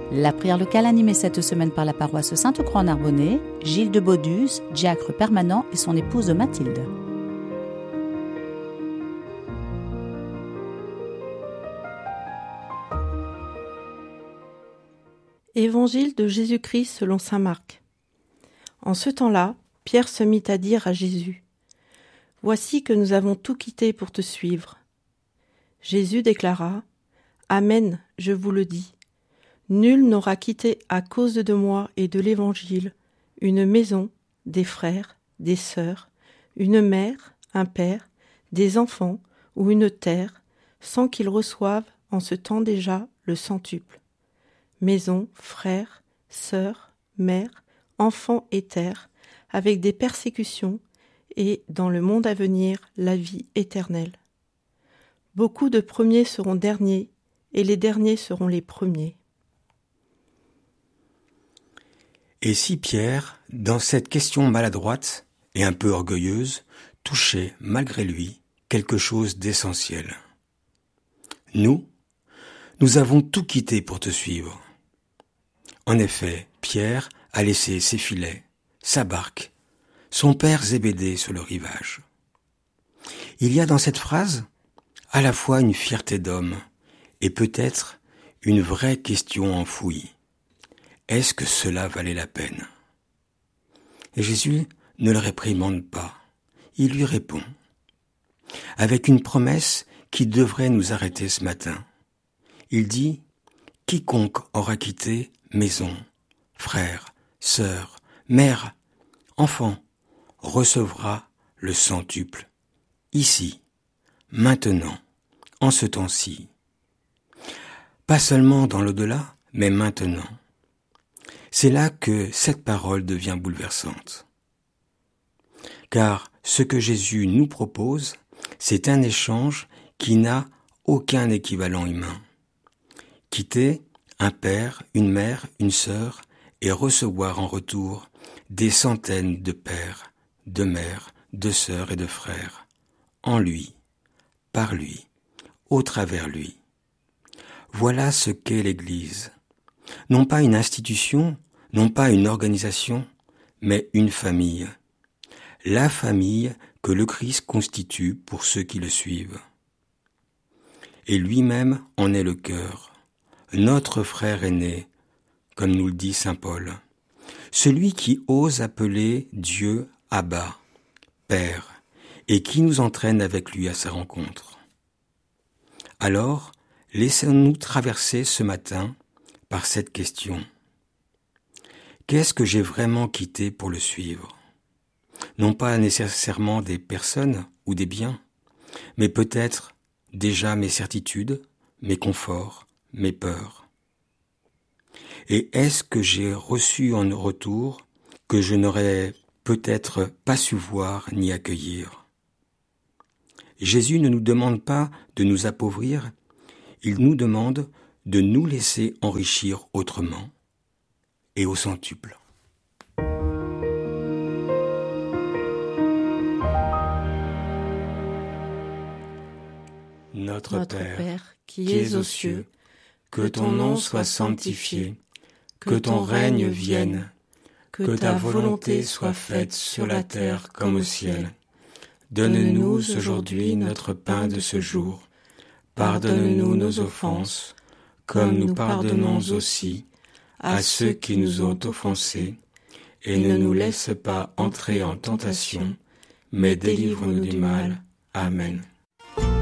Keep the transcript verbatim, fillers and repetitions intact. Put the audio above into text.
La prière locale animée cette semaine par la paroisse Sainte-Croix en Arbonnais, Gilles de Baudus, diacre permanent et son épouse Mathilde. Évangile de Jésus-Christ selon saint Marc. En ce temps-là, Pierre se mit à dire à Jésus : « Voici que nous avons tout quitté pour te suivre. » Jésus déclara : « Amen, je vous le dis. Nul n'aura quitté à cause de moi et de l'Évangile une maison, des frères, des sœurs, une mère, un père, des enfants ou une terre, sans qu'il reçoive en ce temps déjà le centuple. Maison, frères, sœurs, mères, enfants et terre, avec des persécutions, et, dans le monde à venir, la vie éternelle. Beaucoup de premiers seront derniers, et les derniers seront les premiers. » Et si Pierre, dans cette question maladroite et un peu orgueilleuse, touchait, malgré lui, quelque chose d'essentiel ? Nous, nous avons tout quitté pour te suivre. En effet, Pierre a laissé ses filets, sa barque, son père Zébédée sur le rivage. Il y a dans cette phrase à la fois une fierté d'homme et peut-être une vraie question enfouie. Est-ce que cela valait la peine ? Et Jésus ne le réprimande pas. Il lui répond, avec une promesse qui devrait nous arrêter ce matin. Il dit : « Quiconque aura quitté maison, frères, sœurs, mère, enfants, recevra le centuple, ici, maintenant, en ce temps-ci. » Pas seulement dans l'au-delà, mais maintenant. C'est là que cette parole devient bouleversante. Car ce que Jésus nous propose, c'est un échange qui n'a aucun équivalent humain. Quitter un père, une mère, une sœur, et recevoir en retour des centaines de pères, de mères, de sœurs et de frères, en lui, par lui, au travers lui. Voilà ce qu'est l'Église. Non pas une institution, non pas une organisation, mais une famille. La famille que le Christ constitue pour ceux qui le suivent. Et lui-même en est le cœur, notre frère aîné, comme nous le dit saint Paul, celui qui ose appeler Dieu Abba, Père, et qui nous entraîne avec lui à sa rencontre. Alors, laissons-nous traverser ce matin par cette question. Qu'est-ce que j'ai vraiment quitté pour le suivre ? Non pas nécessairement des personnes ou des biens, mais peut-être déjà mes certitudes, mes conforts, mes peurs. Et est-ce que j'ai reçu en retour que je n'aurais peut-être pas su voir ni accueillir ? Jésus ne nous demande pas de nous appauvrir, il nous demande de nous laisser enrichir autrement et au centuple. Notre, Notre Père, Père, qui, qui es es aux aux cieux, cieux, que ton nom soit sanctifié, que ton règne vienne, que ta volonté soit faite sur la terre comme au ciel. Donne-nous aujourd'hui notre pain de ce jour. Pardonne-nous nos offenses, comme nous pardonnons aussi à ceux qui nous ont offensés, et ne nous laisse pas entrer en tentation, mais délivre-nous du mal. Amen.